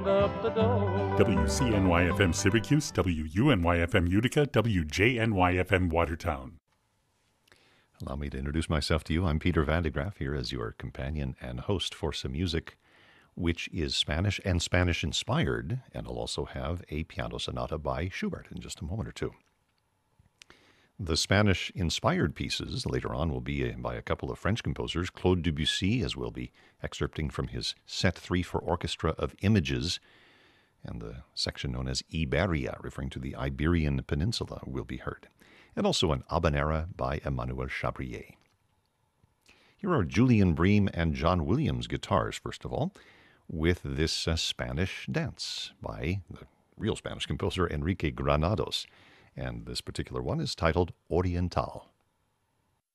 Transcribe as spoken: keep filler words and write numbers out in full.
opened up the door. W C N Y F M Syracuse, W U N Y F M Utica, W J N Y F M Watertown. Allow me to introduce myself to you. I'm Peter Van de Graaff, here as your companion and host for some music which is Spanish and Spanish-inspired, and I'll also have a piano sonata by Schubert in just a moment or two. The Spanish-inspired pieces later on will be by a couple of French composers, Claude Debussy, as we'll be excerpting from his Set three for Orchestra of Images, and the section known as Iberia, referring to the Iberian Peninsula, will be heard, and also an habanera by Emmanuel Chabrier. Here are Julian Bream and John Williams guitars, first of all, with this uh, Spanish dance by the real Spanish composer Enrique Granados. And this particular one is titled Oriental.